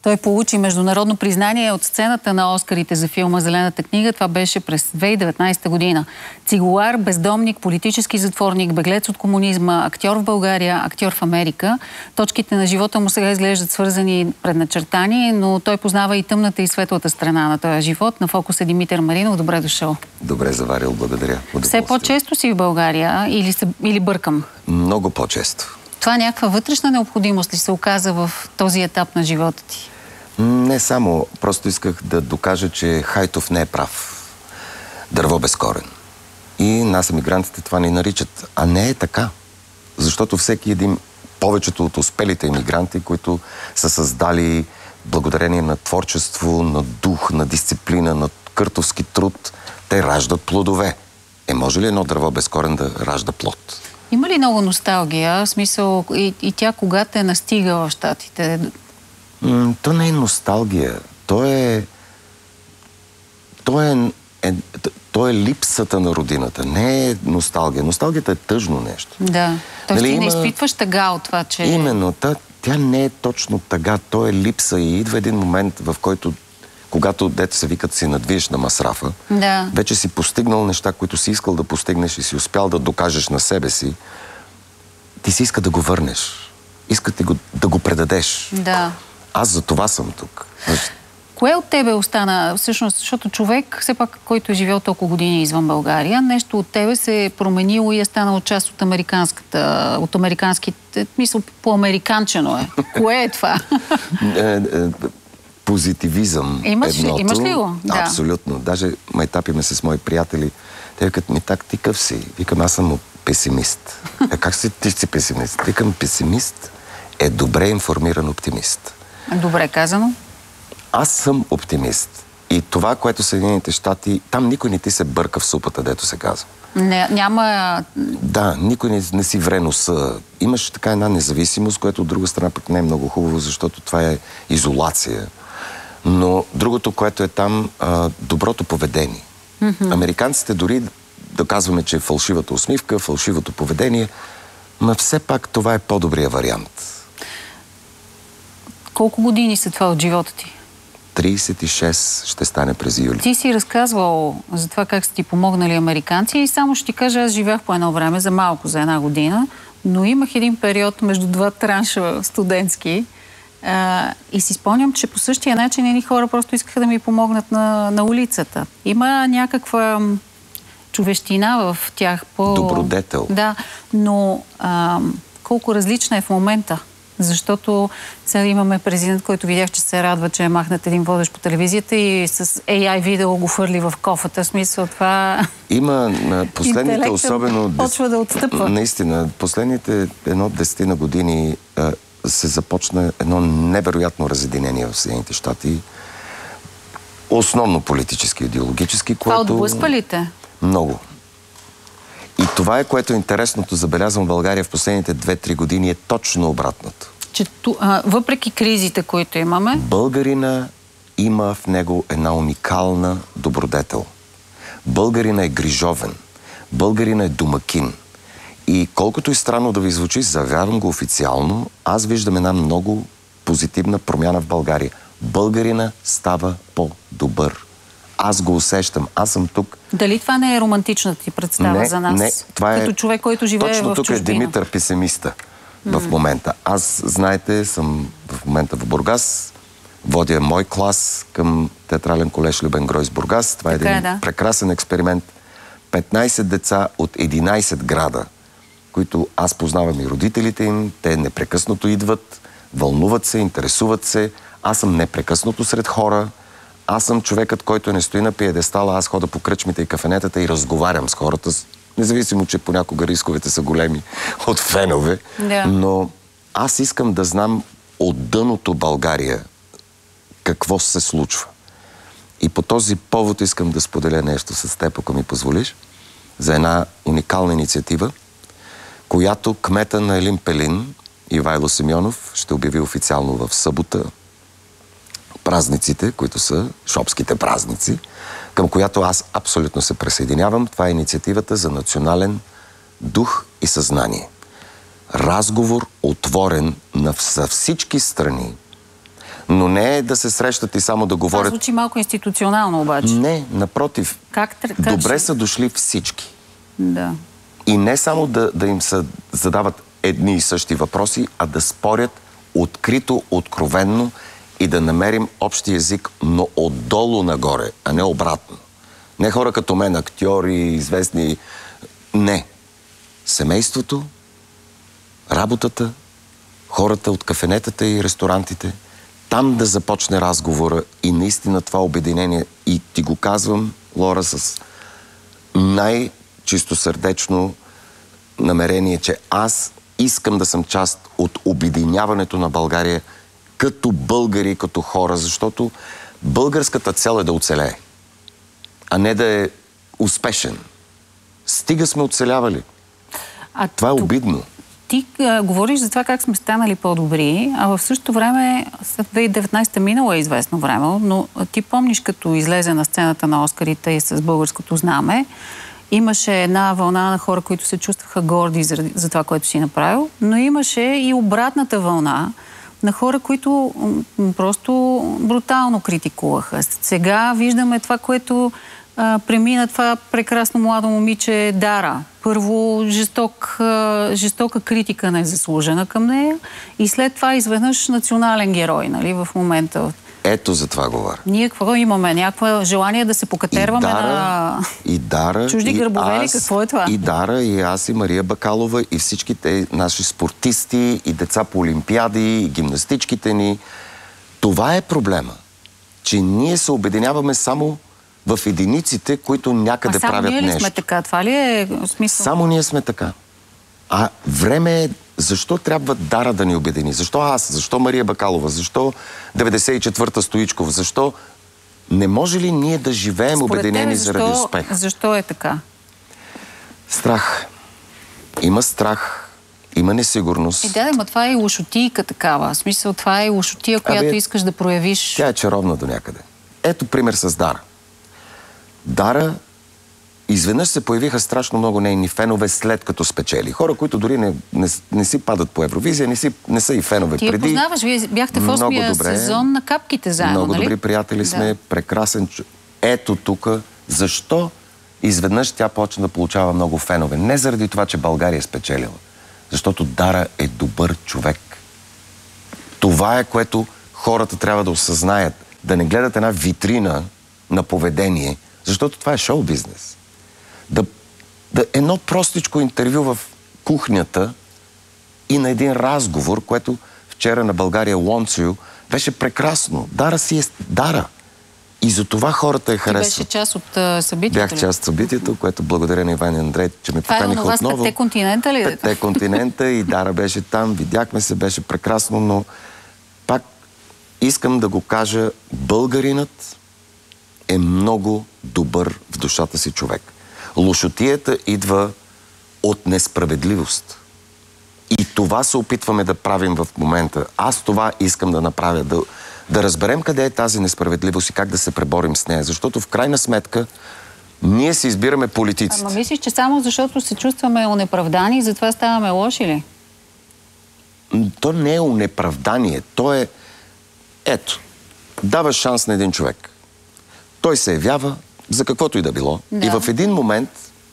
Той получи международно признание от сцената на Оскарите за филма «Зелената книга». Това беше през 2019 година. Цигулар, бездомник, политически затворник, беглец от комунизма, актьор в България, актьор в Америка. Точките на живота му сега изглеждат свързани, предначертани, но той познава и тъмната и светлата страна на този живот. На фокус е Димитър Маринов. Добре дошъл. Добре заварил, благодаря. Все по-често си в България или бъркам? Много по-често. Това някаква вътрешна необходимост ли се оказа в този етап на живота ти? Не само. Просто исках да докажа, че Хайтов не е прав. Дърво без корен. И нас, емигрантите, това ни наричат. А не е така. Защото всеки един, повечето от успелите емигранти, които са създали благодарение на творчество, на дух, на дисциплина, на къртовски труд, те раждат плодове. Може ли едно дърво без корен да ражда плод? Има ли много носталгия? В смисъл и тя кога те настига в Щатите? То не е носталгия. То е липсата на родината. Не е носталгия. Носталгията е тъжно нещо. Да. Тоест ти не изпитваш тъга от това, че... Именно. Тя не е точно тъга. То е липса и идва един момент, в който когато дете се викат си надвиеш на масрафа, вече си постигнал неща, които си искал да постигнеш и си успял да докажеш на себе си, ти си иска да го върнеш. Иска да го предадеш. Да. Аз за това съм тук. Кое от тебе остана? Всъщност, защото човек, все пак, който е живел толкова години извън България, нещо от тебе се е променило и е станало част от американските, мисъл, по-американчено е. Кое е това? Позитивизъм. Имаш ли го? Да. Абсолютно. Даже майтапиме се с мои приятели. Те викат ми, ти къв си? Викам, аз съм песимист. Как си ти си песимист? Викам, песимист е добре информиран оптимист. Добре казано. Аз съм оптимист. И това, което Съединените щати, там никой не ти се бърка в супата, дето се казва. Няма... Да, никой не си вре носа. Имаш така една независимост, което от друга страна пък не е много хубаво, защото това е изолация. Но другото, което е там, доброто поведение. Американците дори да казваме, че е фалшивата усмивка, фалшивото поведение, но все пак това е по-добрия вариант. Колко години са това от живота ти? 36 ще стане през юли. Ти си разказвал за това как са ти помогнали американци и само ще ти кажа, аз живях по едно време, за една година, но имах един период между два транша студентски и си спомням, че по същия начин едни хора просто искаха да ми помогнат на улицата. Има някаква човещина в тях. Добродетел. Да, но колко различна е в момента. Защото сега имаме президент, който видях, че се радва, че е махнат един водещ по телевизията и с AI видео го хвърли в кофата. Смисъл това... Има последните, особено... Почва да отстъпва. Наистина, последните 10 на години се започна едно невероятно разединение в Съединените щати. Основно политически, идеологически, което... Това отблъсква ли те? Много. И това е, което е интересното, забелязвам в България в последните 2-3 години, е точно обратното. Че въпреки кризите, които имаме... Българина има в него една уникална добродетел. Българина е грижовен. Българина е домакин. И колкото и странно да ви звучи, заявявам го официално, аз виждам една много позитивна промяна в България. Българина става по-добър. Аз го усещам. Аз съм тук. Дали това не е романтичната ти представа за нас? Не, това е... Като човек, който живее в чужбина. Точно тук е Димитър песимиста в момента. Аз, знаете, съм в момента в Бургас. Водя мой клас към Театрален колеж Любен Гройс Бургас. Това е един прекрасен експеримент. 15 деца от 11 града, които аз познавам и родителите им. Те непрекъснато идват, вълнуват се, интересуват се. Аз съм непрекъснато сред хора. Аз съм човекът, който не стои на пиедестала, аз хода по кръчмите и кафенетата и разговарям с хората, независимо, че понякога рисковете са големи от фенове. Но аз искам да знам от дъното България какво се случва. И по този повод искам да споделя нещо с теб, ако ми позволиш, за една уникална инициатива, която кмета на Елин Пелин, Ивайло Симеонов, ще обяви официално в събота, празниците, които са шопските празници, към която аз абсолютно се присъединявам. Това е инициативата за национален дух и съзнание. Разговор отворен за всички страни Но не е да се срещат и само да говорят... Това звучи малко институционално обаче. Не, напротив. Добре са дошли всички. Да. И не само да им се задават едни и същи въпроси, а да спорят открито, откровенно и да намерим общи език, но отдолу нагоре, а не обратно. Не хора като мен, актьори, известни... Не. Семейството, работата, хората от кафенетата и ресторантите, там да започне разговора и наистина това обединение. И ти го казвам, Лора, с най-чистосърдечно намерение, че аз искам да съм част от обединяването на България като българи, като хора, защото българската цел е да оцелее, а не да е успешен. Стига сме оцелявали. Това е обидно. Ти говориш за това как сме станали по-добри, а в същото време, след 2019 минало е известно време, но ти помниш, като излезе на сцената на Оскарите и с българското знаме, имаше една вълна на хора, които се чувстваха горди за това, което си направил, но имаше и обратната вълна на хора, които просто брутално критикуваха. Сега виждаме това, което премина това прекрасно младо момиче Дара. Първо жестока критика незаслужена към нея и след това изведнъж национален герой, нали, в момента. Ето за това говоря. Ние какво имаме? Някакво желание да се покатерваме на чужди гърбове ли? Какво е това? И Дара, и аз, и Мария Бакалова, и всичките наши спортисти, и деца по олимпиади, и гимнастичките ни. Това е проблема. Че ние се обединяваме само в единиците, които някъде правят нещо. Само ние ли сме така? Това ли е смисъл? Само ние сме така. А време е... Защо трябва Дара да ни обедини? Защо аз? Защо Мария Бакалова? Защо 94-та Стоичков? Защо... Не може ли ние да живеем обединени заради успех? Защо е така? Страх. Има страх. Има несигурност. Да, това е и лошотийка такава. В смисъл, това е и лошотия, която искаш да проявиш. Тя е чаровна до някъде. Ето пример с Дара. Дара, изведнъж се появиха страшно много нейни фенове след като спечели. Хора, които дори не си падат по Евровизия, не са и фенове преди. Ти я познаваш, вие бяхте в 8-я сезон на Капките заедно, много добри приятели сме, прекрасен. Ето тук, защо изведнъж тя почна да получава много фенове? Не заради това, че България е спечелила. Защото Дара е добър човек. Това е, което хората трябва да осъзнаят. Да не гледат една витрина на поведение, защото това е шоу-бизнес. Едно простичко интервю в кухнята и на един разговор, което вчера на България Wants You беше прекрасно. Дара си е Дара. И за това хората я харесват. Ти беше част от събитието? Бях част от събитието, което благодаря на Иван и Андрей, че ме поканиха отново. Това е Петте континента ли? Петте континента и Дара беше там. Видяхме се, беше прекрасно, но пак искам да го кажа, българинът е много добър в душата си човек. Лошотията идва от несправедливост. И това се опитваме да правим в момента. Аз това искам да направя. Да разберем къде е тази несправедливост и как да се преборим с нея. Защото в крайна сметка ние си избираме политиците. Ама мислиш, че само защото се чувстваме онеправдани, затова ставаме лоши ли? То не е онеправдание. То е... Ето, даваш шанс на един човек. Той се явява за каквото и да било. Да. И в един момент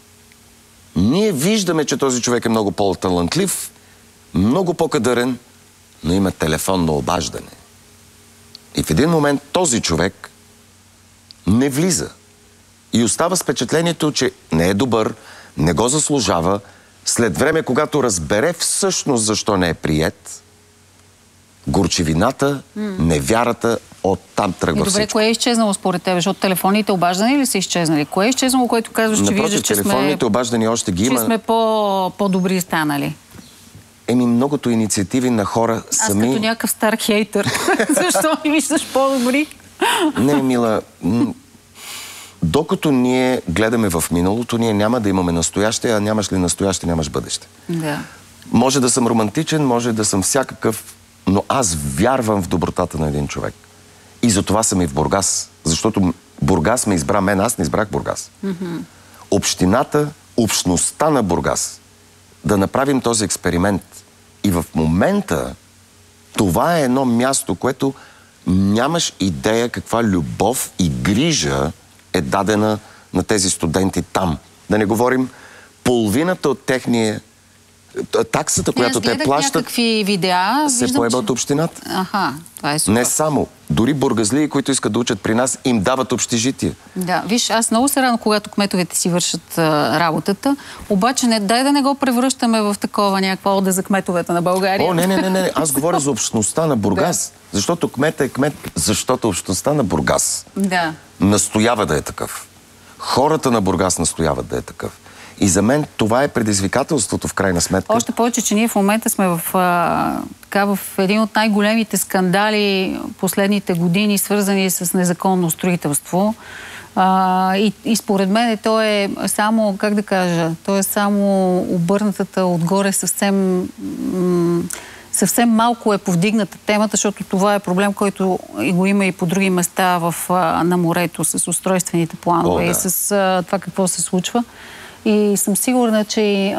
ние виждаме, че този човек е много по-талантлив, много по-кадърен, но има телефонно обаждане. И в един момент този човек не влиза. И остава с впечатлението, че не е добър, не го заслужава. След време, когато разбере всъщност защо не е приет, горчивината, невярата, оттам тръгва всичко. Добре, кое е изчезнало според тебе? Защото телефонните обаждания ли са изчезнали? Кое е изчезнало, което казваш, че виждаш, че телефонните обаждания още ги има. Че сме по-добри станали? Многото инициативи на хора сами... Аз като някакъв стар хейтър. Защо ми виждаш по-добри? Не, мила... Докато ние гледаме в миналото, ние няма да имаме настояще, а нямаш ли настояще, нямаш бъдеще. Да. Може да съм романтичен, може да съм всякакъв, но аз вярвам в добротата на един човек. И затова съм и в Бургас. Защото Бургас ме избра мен, аз не избрах Бургас. Общината, общността на Бургас. Да направим този експеримент. И в момента това е едно място, което нямаш идея каква любов и грижа е дадена на тези студенти там. Да не говорим, половината от техния таксата, която те плащат, някакви видеа, се поеба от общината. Аха, това е супер. Не само. Дори бургазлии, които искат да учат при нас, им дават общежитие. Да, виж, аз много се радвам, когато кметовете си вършат работата, обаче дай да не го превръщаме в такова някаква ода за кметовете на България. О, не. Аз говоря за общността на Бургас. Да. Защото кметът е кмет, защото общността на Бургас настоява да е такъв. Хората на Бургас настояват да е такъв. И за мен това е предизвикателството в крайна сметка. Още повече, че ние в момента сме в един от най-големите скандали последните години, свързани с незаконно строителство. И според мен то е само, как да кажа, то е само обърнатата отгоре съвсем малко е повдигната темата, защото това е проблем, който го има и по други места на морето с устройствените планове и с това какво се случва. И съм сигурна, че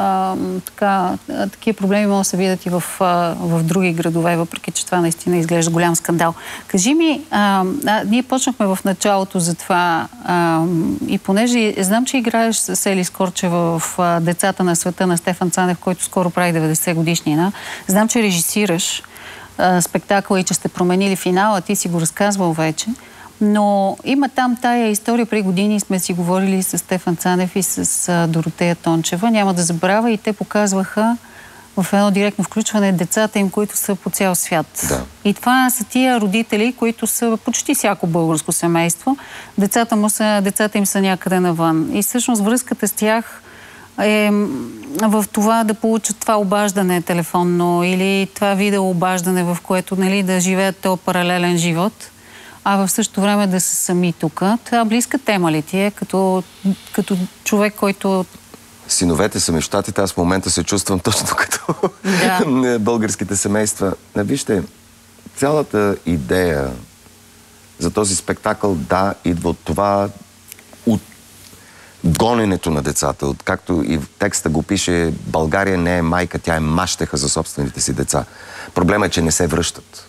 такива проблеми могат да се видят и в други градове, въпреки че това наистина изглежда голям скандал. Кажи ми, ние почнахме в началото за това и понеже знам, че играеш с Ели Скорчева в Децата на света на Стефан Цанев, който скоро прави 90 годишнина. Знам, че режисираш спектакъла и че сте променили финала, ти си го разказвал вече. Но има там тая история, преди години сме си говорили с Стефан Цанев и с Доротея Тончева. Няма да забравя, и те показваха в едно директно включване децата им, които са по цял свят. Да. И това са тия родители, които са почти всяко българско семейство. Децата им са някъде навън. И всъщност връзката с тях е в това да получат това обаждане телефонно или това видеообаждане, в което да живеят този паралелен живот, а в същото време да са сами тук. Това близка тема ли ти е, като човек, който... Синовете са ми в Щатите, аз в момента се чувствам точно като българските семейства. Вижте, цялата идея за този спектакъл, идва от това, от гоненето на децата. Както и в текста го пише, България не е майка, тя е мащеха за собствените си деца. Проблемът е, че не се връщат.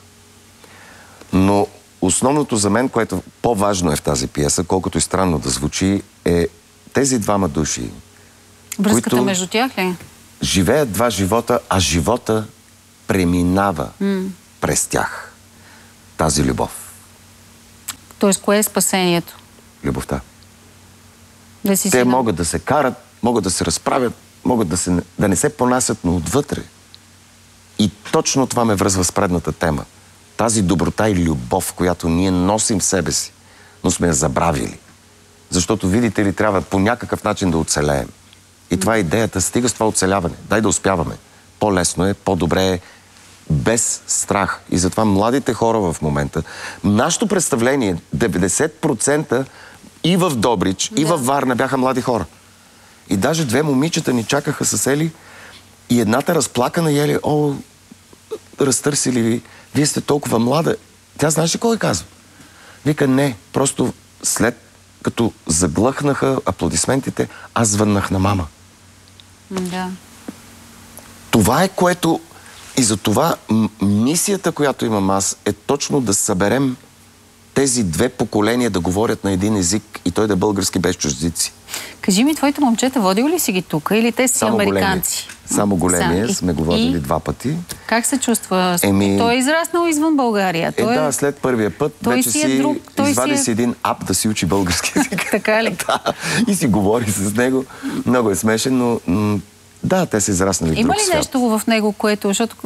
Но основното за мен, което по-важно е в тази пиеса, колкото и странно да звучи, е тези двама души, връзката между тях ли? Живеят два живота, а живота преминава през тях. Тази любов. Тоест, кое е спасението? Любовта. Те могат да се карат, могат да се разправят, могат да не се понасят, но отвътре. И точно това ме връзва с предната тема. Тази доброта и любов, която ние носим в себе си, но сме я забравили. Защото, видите ли, трябва по някакъв начин да оцелеем. И това е идеята. Стига с това оцеляване. Дай да успяваме. По-лесно е, по-добре е, без страх. И затова младите хора в момента, нашето представление, 90% и в Добрич, и във Варна бяха млади хора. И даже две момичета ни чакаха с Ели и едната разплакана и Ели, разтърсили ви, вие сте толкова млада. Тя знаеш ли кой казва? Вика, не, просто след като заглъхнаха аплодисментите, аз звъннах на мама. Да. Това е което... И за това мисията, която имам аз, е точно да съберем тези две поколения да говорят на един език и той да е български без чуждици. Кажи ми, твоите момчета водили ли си ги тук или те си американци? Само големия сме го водили 2 пъти. Как се чувства? Той е израснал извън България. Да, след първия път вече извади си един ап да си учи български език. Така ли? Да, и си говори с него. Много е смешен, но да, те са израснали в друг свят. Има ли нещо в него, което, защото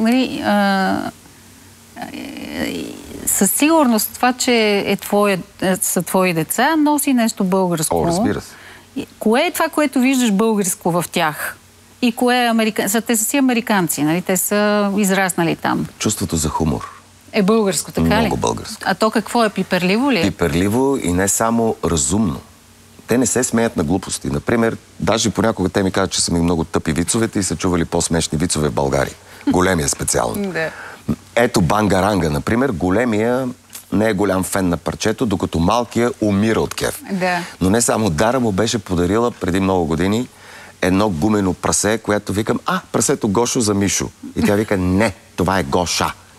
със сигурност това, че са твои деца, носи нещо българско. Разбира се. Кое е това, което виждаш българско в тях? И кое е американци? Те са си американци, нали? Те са израснали там. Чувството за хумор. Е българско, така ли? Много българско. А то какво е? Пиперливо ли е? Пиперливо и не само разумно. Те не се смеят на глупости. Например, даже понякога те ми казват, че са ми много тъпи вицовете и са чували по-смешни вицове в България. Големия специално. Ето Бангаранга, например, големия не е голям фен на парчето, докато малкия умира от кеф. Но не само, Дара му беше подарила преди много години едно гумено прасе, което викам, прасето Гошо за Мишо. И тя вика, не, това е Гоша.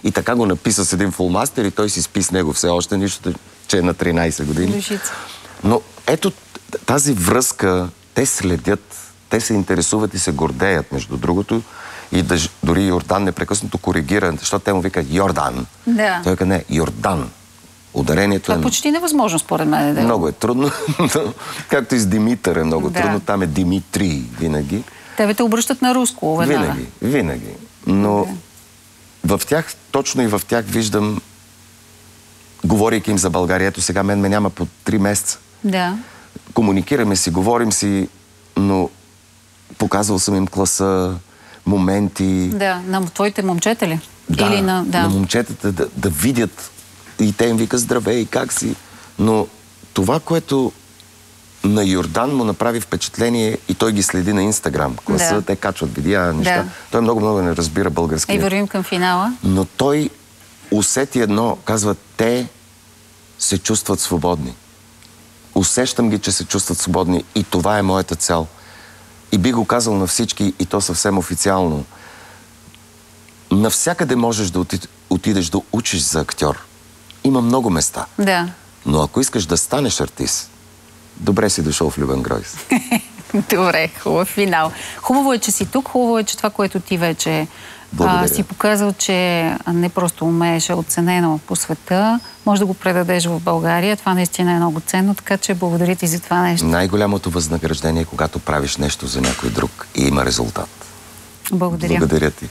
И така го написа с един фулмастер и той си спи с него все още, нищо, че е на 13 години. Душица. Но ето тази връзка, те следят, те се интересуват и се гордеят, между другото. И дори Йордан непрекъснато коригира, защото те му викат Йордан. Да. Той казва не, Йордан. Ударението това е почти невъзможно, според мен. Много е трудно. Както и с Димитър е много трудно. Там е Димитрий винаги. Тебе те обръщат на руско веднага. Винаги. Но в тях, точно и в тях виждам, говорейки им за България, ето сега ме няма по 3 месеца. Да. Комуникираме си, говорим си, но показвал съм им класа, моменти. Да, на твоите момчета ли? Да, или на момчетата да видят и те им викат здравей, как си. Но това, което на Йордан му направи впечатление и той ги следи на Инстаграм. Класа, те качват видеа, неща. Той много не разбира български. И вървим към финала. Но той усети едно, казва, те се чувстват свободни. Усещам ги, че се чувстват свободни и това е моята цел. И би го казал на всички, и то съвсем официално. Навсякъде можеш да отидеш да учиш за актьор. Има много места. Да. Но ако искаш да станеш артист, добре си дошъл в Любен Гройс. Добре, хубав финал. Хубаво е, че си тук, хубаво е, че това, което ти вече си показал, че не просто умееш, е оценено по света, може да го предадеш в България. Това наистина е много ценно, така че благодаря ти за това нещо. Най-голямото възнаграждение е, когато правиш нещо за някой друг и има резултат. Благодаря. Благодаря ти.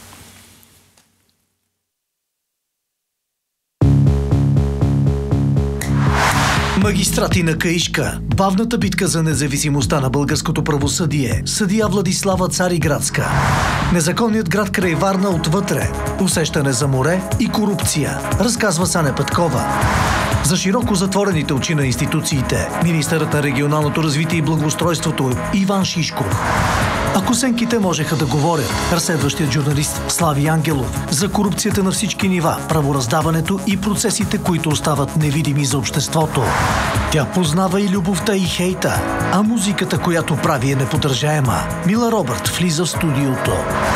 Магистрати на Каишка. Бавната битка за независимостта на българското правосъдие. Съдия Владислава Цариградска. Незаконният град край Варна отвътре. Усещане за море и корупция. Разказва Саня Петкова. За широко затворените очи на институциите. Министърът на регионалното развитие и благоустройството Иван Шишков. Ако сенките можеха да говорят, разследващият журналист Слави Ангелов за корупцията на всички нива, правораздаването и процесите, които остават невидими за обществото. Тя познава и любовта, и хейта, а музиката, която прави, е неподражаема. Мила Робърт влиза в студиото.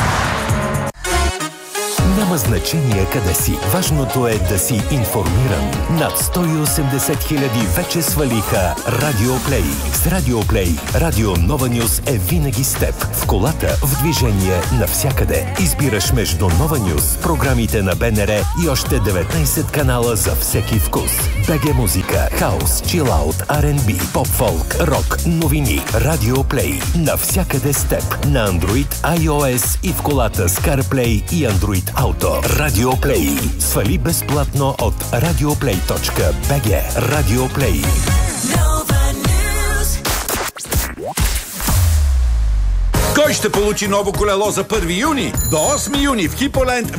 Няма значение къде си. Важното е да си информиран. Над 180 хиляди вече свалиха Радиоплей. С Радиоплей Радио Нова Нюс е винаги с теб. В колата, в движение, навсякъде. Избираш между Нова Нюс, програмите на БНР и още 19 канала за всеки вкус. БГ музика, хаус, чилаут, R&B, поп-фолк, рок, новини. Радиоплей. Навсякъде с теб. На Android, iOS и в колата с CarPlay и Android Auto. Радиоплей. Свали безплатно от radioplay.bg. Радиоплей. Кой ще получи ново колело за 1 юни? До 8 юни в Хиполенд